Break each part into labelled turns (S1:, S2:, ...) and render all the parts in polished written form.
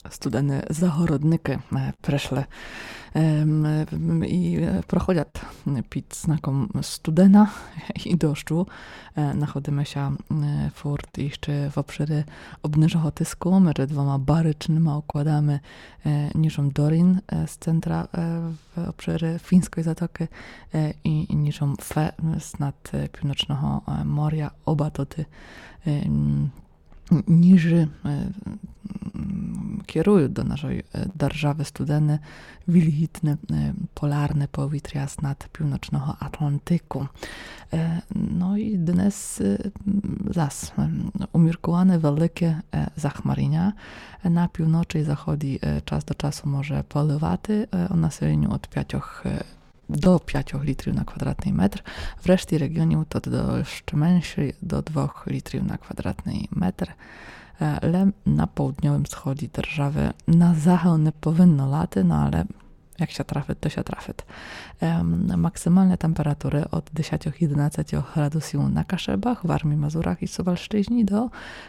S1: Studeny загородники прийшли і проходять під знаком студена і дощу. Знаходимося furt jeszcze w obszarze obniżonego tysku, między dwoma barycznymi układami niżą Dorin z centra w obszarze fińskiej zatoki i niżą Fe z nad północnego morza. Oba to niży kierują do naszej держави Studeny wilgitne, polarne powietrza z nad północnego Atlantyku. No i dnes zas umiarkowane wielkie zachmarzenia. Na północy i zachodzi czas do czasu może polewaty o nasileniu od 5 do 5 litrów na kwadratny metr. W reszcie regionu to do jeszcze mniejszy, do 2 litrów na kwadratny metr. Ale na południowym wschodzie держави na zachód nie powinno laty, no ale jak się trafi, to się trafi. Maksymalne temperatury od 10-11 gradusów na Kaszebach, Warmii, Mazurach i Suwalszczyźni do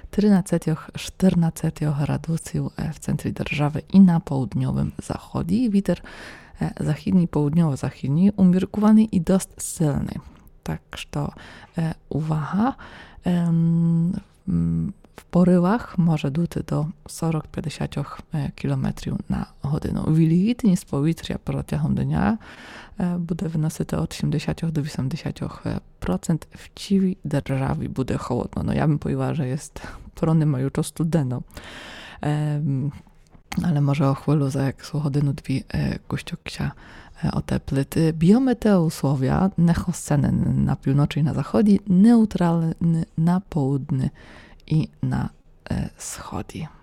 S1: 13-14 gradusów w centrum держави i na południowym zachodzie. Wiatr zachodni, południowo-zachodni umiarkowany i dość silny. Tak, że uwaga, w porywach może duć do 40-50 km na godzinę. Wilgotność powietrza протягом dnia буде виносити od 80 do 80%. W całej державі буде холодно. No ja bym powiedziała, że jest porony mają to studeno. Ale może o chwilu za jak godzinę, dwie kościołkia oteplić. Biometeousłowia nechoscenne na północy i na zachodzie, neutralny na południe i na wschodzie.